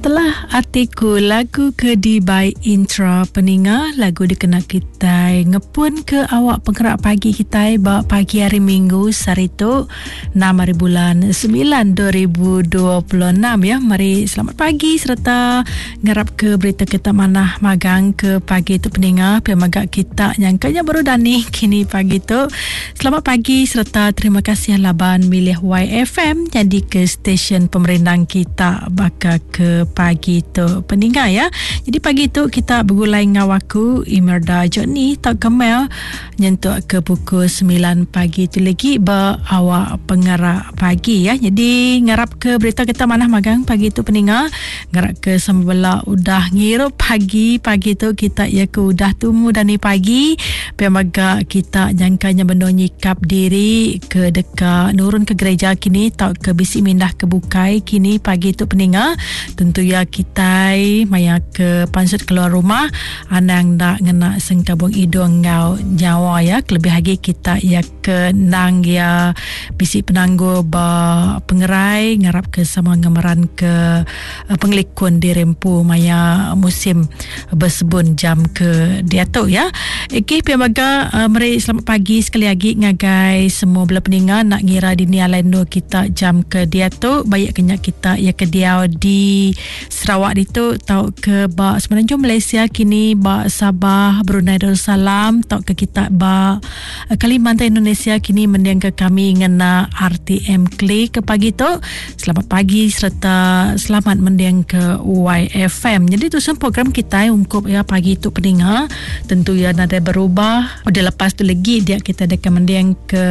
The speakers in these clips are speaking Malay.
Itulah artiku lagu ke di by Intra Peninga. Lagu dikena kita ngepun ke awak penggerak pagi kita bawa pagi hari Minggu Sarito 6 hari bulan 9 2026 ya. Mari selamat pagi serta ngarap ke berita kita manah magang ke pagi tu Peninga. Pihak magak kita nyangkanya baru dani kini pagi tu. Selamat pagi serta terima kasih laban milih YFM jadi ke stesen pemerintah kita bakal ke pagi tu Peninga ya. Jadi pagi tu kita bergulai ngawaku Imelda Joni tak kemel nyentuh ke pukul 9 pagi tu lagi awak pengarah pagi ya. Jadi ngarap ke berita kita manah magang pagi tu Peninga. Ngarap ke sembela udah ngirup pagi tu kita ya ke udah tumu dani pagi. Pemaga kita jangkanya benda nyikap diri ke dekat nurun ke gereja kini tak ke bisi mindah ke bukai kini pagi tu Peninga. Tentu ya kita maya ke pansut keluar rumah anang dak ngena sengkabung hidung ngau nyawa ya. Lebih lagi kita ya ke nang ya bisi penanggu ba pengerai ngarap ke sama ngameran ke penglikun di rempu maya musim bersebun jam ke dia tu ya. Okey piamaga mari selamat pagi sekali lagi ngagai semua belah Peninga nak ngira di nialendo kita jam ke dia tu banyak kenyak kita ya ke dia di Sarawak itu tau ke ba Semenanjung Malaysia kini ba Sabah Brunei Darussalam tau ke kita ba Kalimantan Indonesia kini mendiang ke kami ngena RTM Klik ke pagi tu. Selamat pagi serta selamat mendiang ke YFM. Jadi tu semua program kita ungkup ya pagi tu Peninga. Tentu ya nada berubah. Udah lepas tu lagi dia kita akan mendiang ke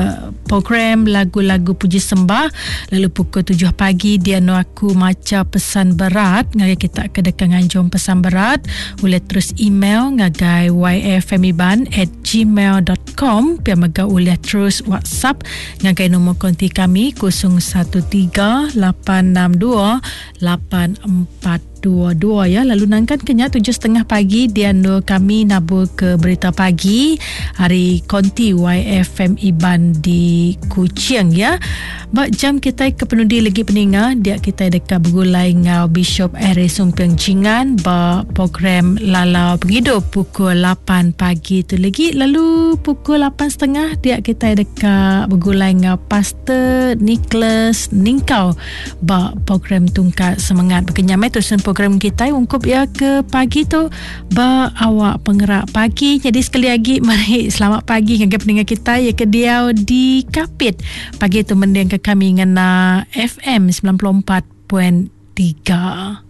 program lagu-lagu puji sembah. Lalu pukul 7 pagi dia no aku maca pesan berat ngagai kita ke dekat nganjung pesan berat boleh terus email ngagai yfmiban@gmail.com pia maga boleh terus WhatsApp ngagai nombor konti kami 0138628422 ya. Lalu nangkan kenya 7.30 pagi dia no kami nabur ke berita pagi hari konti YFM Iban di Kuching ya. Bak jam kita ke penudi lagi Peninga dia kita dekat bergulai ngau Bishop Eri Sumpiang Jingan ba program Lalau Penghidup pukul 8 pagi tu lagi. Lalu pukul 8.30 dia kita dekat bergulai ngau Pastor Nicholas Ningkau ba program Tungkat Semangat berkenyamai terusan program kita ungkup ya ke pagi tu ba awak penggerak pagi. Jadi sekali lagi mari selamat pagi ngagai Peninga kita ya ke dia di Kapit pagi tu mendiang ke kami ngena FM 94.3.